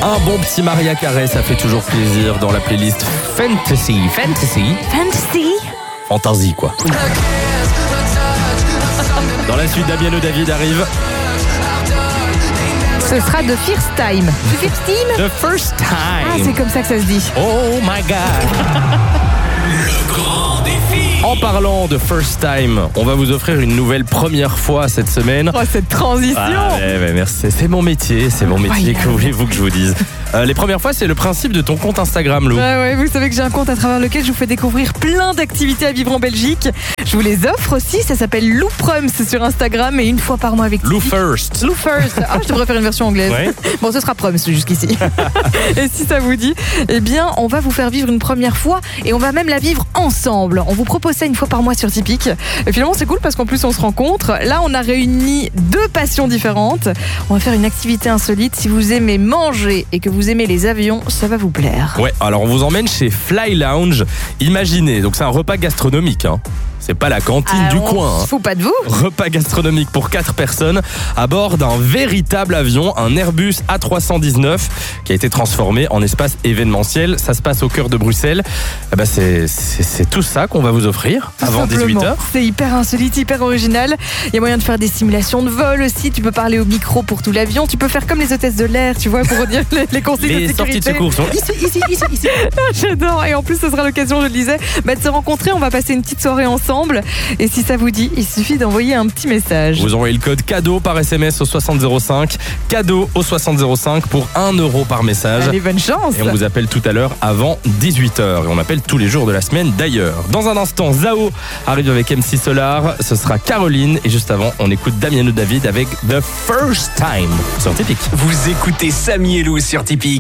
Un bon petit Maria Carey, ça fait toujours plaisir dans la playlist Fantasy. Fantasy, quoi. Dans la suite, Damien David arrive. Ce sera The First Time. The First Time. Ah, c'est comme ça que ça se dit. Oh my God. Le grand défi. En parlant de First Time, on va vous offrir une nouvelle première fois cette semaine. Oh, cette transition. Ouais, merci. C'est mon métier, que voulez-vous que je vous dise. Les premières fois, c'est le principe de ton compte Instagram, Lou. Ouais, vous savez que j'ai un compte à travers lequel je vous fais découvrir plein d'activités à vivre en Belgique. Je vous les offre aussi, ça s'appelle Lou Prums sur Instagram et une fois par mois avec Lou First. Lou First. Ah, je devrais faire une version anglaise. Ouais. Bon, ce sera Prums jusqu'ici. Et si ça vous dit, eh bien, on va vous faire vivre une première fois et on va même la vivre ensemble. On vous propose ça une fois par mois sur Tipeee. Et finalement, c'est cool parce qu'en plus, on se rencontre. Là, on a réuni 2 passions différentes. On va faire une activité insolite. Si vous aimez manger et que vous aimez les avions, ça va vous plaire. Ouais, alors on vous emmène chez Fly Lounge. Imaginez, donc c'est un repas gastronomique, hein. C'est pas la cantine du coin. On se fout pas de vous. Repas gastronomique pour 4 personnes à bord d'un véritable avion, un Airbus A319 qui a été transformé en espace événementiel. Ça se passe au cœur de Bruxelles. Eh ben c'est tout ça qu'on va vous offrir Tout avant simplement. 18h. C'est hyper insolite, hyper original. Il y a moyen de faire des simulations de vol aussi. Tu peux parler au micro pour tout l'avion. Tu peux faire comme les hôtesses de l'air, tu vois, pour redire les consignes de Les sécurité. sorties de secours sont ici. J'adore. Et en plus, ce sera l'occasion, je le disais, de se rencontrer. On va passer une petite soirée ensemble. Et si ça vous dit, il suffit d'envoyer un petit message. Vous envoyez le code cadeau par SMS au 6005. Cadeau au 6005 pour 1 € par message. Allez, bonne chance. Et on vous appelle tout à l'heure avant 18h. Et on appelle tous les jours de la semaine d'ailleurs. Dans un instant, Zao arrive avec MC Solar. Ce sera Caroline. Et juste avant, on écoute Damien David avec The First Time sur Tipeee. Vous écoutez Samy et Lou sur Tipeee.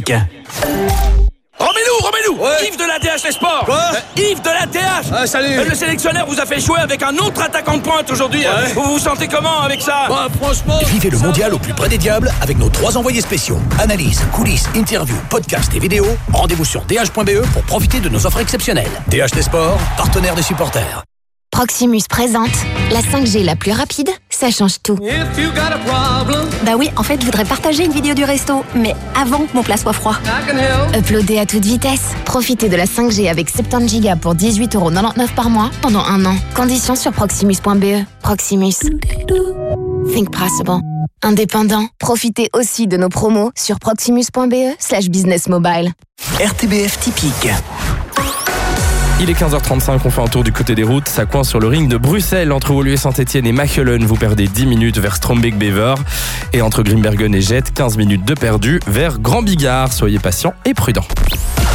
Romelu, Ouais. Yves de la DH Les Sports. Quoi Yves de la DH. Ah, salut. Le sélectionneur vous a fait jouer avec un autre attaquant de pointe aujourd'hui. Ouais. Vous vous sentez comment avec ça? Bah, franchement. Vivez le mondial au plus près des diables avec nos 3 envoyés spéciaux. Analyse, coulisses, interviews, podcasts et vidéos. Rendez-vous sur dh.be pour profiter de nos offres exceptionnelles. DH des Sports, partenaire des supporters. Proximus présente la 5G la plus rapide, ça change tout. Bah oui, en fait, je voudrais partager une vidéo du resto, mais avant que mon plat soit froid. Uploader à toute vitesse. Profitez de la 5G avec 70 Go pour 18,99€ par mois pendant 1 an. Conditions sur proximus.be. Proximus. Think possible. Indépendant. Profitez aussi de nos promos sur proximus.be/business mobile. RTBF typique. Il est 15h35, on fait un tour du côté des routes. Ça coince sur le ring de Bruxelles entre Woluwe Saint-Etienne et Machelen. Vous perdez 10 minutes vers Strombeek-Bever. Et entre Grimbergen et Jette, 15 minutes de perdu vers Grand Bigard. Soyez patients et prudents.